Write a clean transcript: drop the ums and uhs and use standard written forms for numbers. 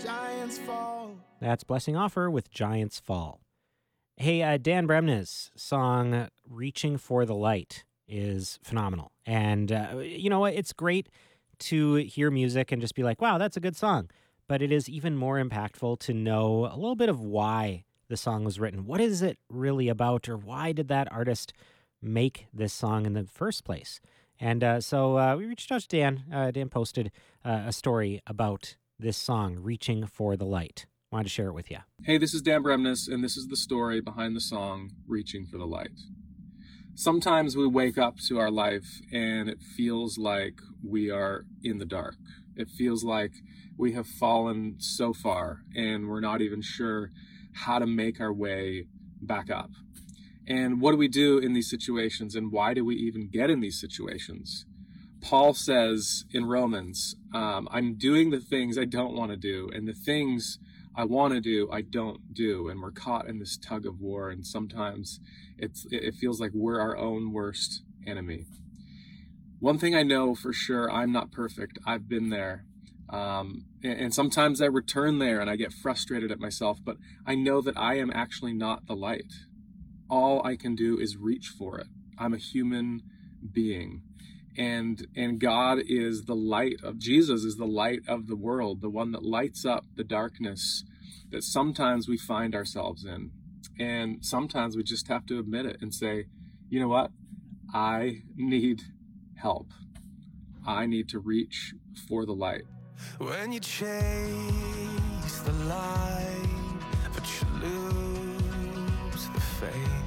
giants fall. That's Blessing Offer with Giants Fall. Hey, Dan Bremnes' song Reaching for the Light is phenomenal. And you know what? It's great to hear music and just be like, wow, that's a good song. But it is even more impactful to know a little bit of why the song was written. What is it really about, or why did that artist make this song in the first place? And so we reached out to Dan. Dan posted a story about this song, Reaching for the Light. Wanted to share it with you. Hey, this is Dan Bremnes, and this is the story behind the song, Reaching for the Light. Sometimes we wake up to our life and it feels like we are in the dark. It feels like we have fallen so far and we're not even sure how to make our way back up. And what do we do in these situations, and why do we even get in these situations? Paul says in Romans, I'm doing the things I don't want to do, and the things I want to do, I don't do. And we're caught in this tug of war, and sometimes it feels like we're our own worst enemy. One thing I know for sure, I'm not perfect. I've been there. And sometimes I return there and I get frustrated at myself, but I know that I am actually not the light. All I can do is reach for it. I'm a human being. And God is the light of, Jesus is the light of the world, the one that lights up the darkness that sometimes we find ourselves in. And sometimes we just have to admit it and say, you know what? I need help. I need to reach for the light. When you chase the light, but you lose the faith.